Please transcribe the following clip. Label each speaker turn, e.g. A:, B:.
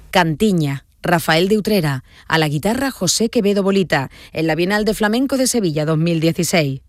A: Cantiña, Rafael de Utrera. A la guitarra, José Quevedo Bolita. En la Bienal de Flamenco de Sevilla 2016.